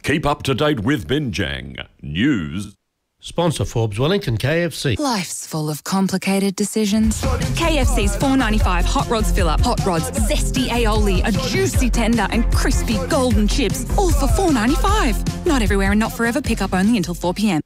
Keep up to date with Binjang News. Sponsor Forbes Wellington KFC. Life's full of complicated decisions. KFC's $4.95 Hot Rods Fill-Up. Hot Rods, zesty aioli, a juicy tender and crispy golden chips. All for $4.95. Not everywhere and not forever. Pick up only until 4 p.m.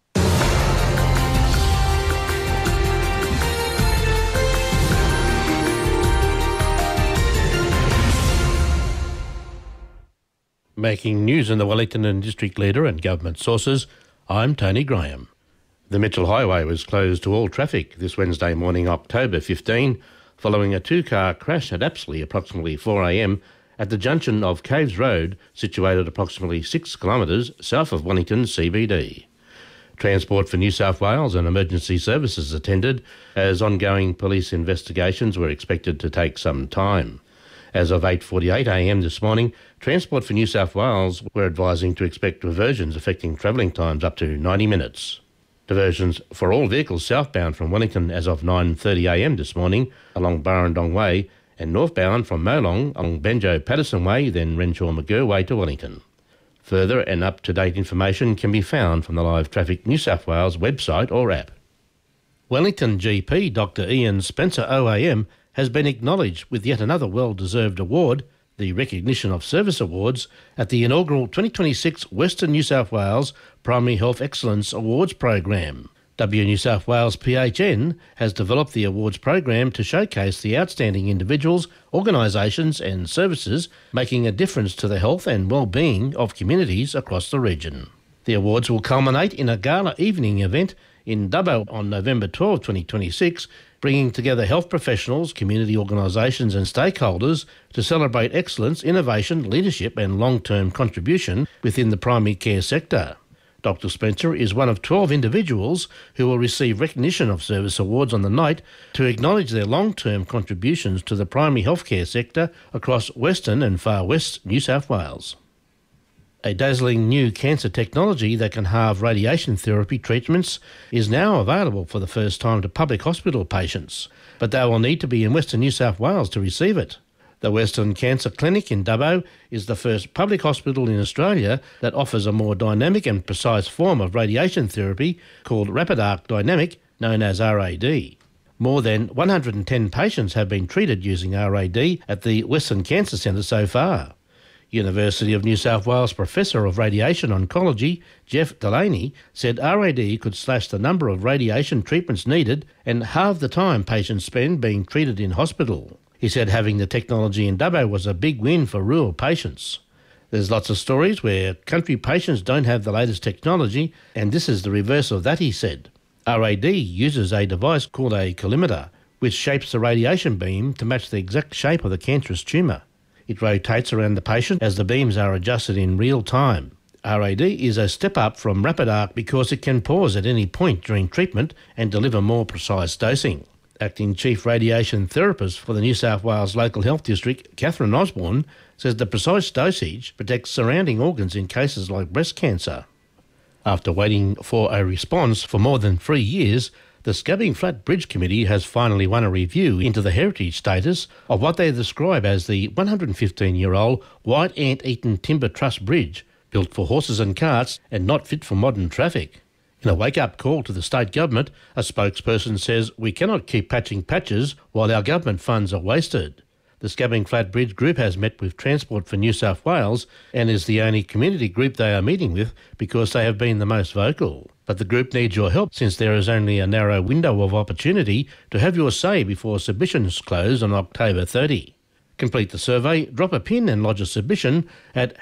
Making news in the Wellington and District Leader and government sources, I'm Tony Graham. The Mitchell Highway was closed to all traffic this Wednesday morning, October 15, following a two-car crash at Apsley approximately 4 a.m. at the junction of Caves Road, situated approximately 6 kilometres south of Wellington CBD. Transport for New South Wales and emergency services attended, as ongoing police investigations were expected to take some time. As of 8:48 a.m. this morning, Transport for New South Wales were advising to expect diversions affecting travelling times up to 90 minutes. Diversions for all vehicles southbound from Wellington as of 9:30 a.m. this morning along Burrendong Way, and northbound from Molong along Benjo-Patterson Way, then Renshaw-McGirr Way to Wellington. Further and up-to-date information can be found from the Live Traffic New South Wales website or app. Wellington GP Dr Ian Spencer OAM has been acknowledged with yet another well-deserved award, the Recognition of Service Awards, at the inaugural 2026 Western New South Wales Primary Health Excellence Awards Program. W New South Wales PHN has developed the awards program to showcase the outstanding individuals, organisations and services making a difference to the health and well-being of communities across the region. The awards will culminate in a gala evening event in Dubbo on November 12, 2026, bringing together health professionals, community organisations and stakeholders to celebrate excellence, innovation, leadership and long-term contribution within the primary care sector. Dr Spencer is one of 12 individuals who will receive recognition of service awards on the night to acknowledge their long-term contributions to the primary healthcare sector across Western and Far West New South Wales. A dazzling new cancer technology that can halve radiation therapy treatments is now available for the first time to public hospital patients, but they will need to be in Western New South Wales to receive it. The Western Cancer Clinic in Dubbo is the first public hospital in Australia that offers a more dynamic and precise form of radiation therapy called Rapid Arc Dynamic, known as RAD. More than 110 patients have been treated using RAD at the Western Cancer Centre so far. University of New South Wales Professor of Radiation Oncology, Jeff Delaney, said RAD could slash the number of radiation treatments needed and halve the time patients spend being treated in hospital. He said having the technology in Dubbo was a big win for rural patients. There's lots of stories where country patients don't have the latest technology, and this is the reverse of that, he said. RAD uses a device called a collimator, which shapes the radiation beam to match the exact shape of the cancerous tumour. It rotates around the patient as the beams are adjusted in real time. RAD is a step up from Rapid Arc because it can pause at any point during treatment and deliver more precise dosing. Acting Chief Radiation Therapist for the New South Wales Local Health District, Catherine Osborne, says the precise dosage protects surrounding organs in cases like breast cancer. After waiting for a response for more than 3 years, the Scabbing Flat Bridge Committee has finally won a review into the heritage status of what they describe as the 115-year-old White Ant-Eaten Timber Truss Bridge, built for horses and carts and not fit for modern traffic. In a wake-up call to the state government, a spokesperson says we cannot keep patching patches while our government funds are wasted. The Scabbing Flat Bridge Group has met with Transport for New South Wales and is the only community group they are meeting with because they have been the most vocal. But the group needs your help since there is only a narrow window of opportunity to have your say before submissions close on October 30. Complete the survey, drop a pin and lodge a submission at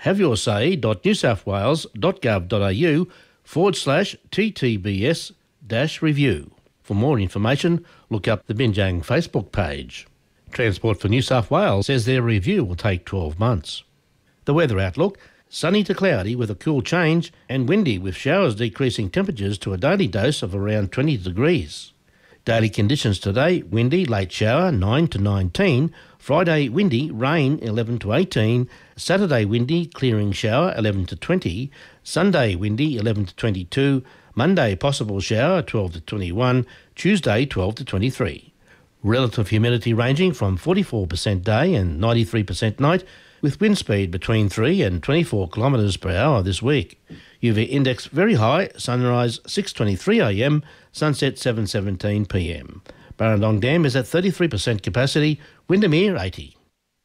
haveyoursay.newsouthwales.gov.au/TTBS-review. For more information, look up the Binjang Facebook page. Transport for New South Wales says their review will take 12 months. The weather outlook: sunny to cloudy with a cool change and windy with showers decreasing temperatures to a daily dose of around 20 degrees. Daily conditions today: windy, late shower 9 to 19, Friday windy, rain 11 to 18, Saturday windy, clearing shower 11 to 20, Sunday windy 11 to 22, Monday possible shower 12 to 21, Tuesday 12 to 23. Relative humidity ranging from 44% day and 93% night, with wind speed between 3 and 24 kilometres per hour this week. UV index very high, sunrise 6:23am, sunset 7:17pm. Barrendong Dam is at 33% capacity, Windermere 80.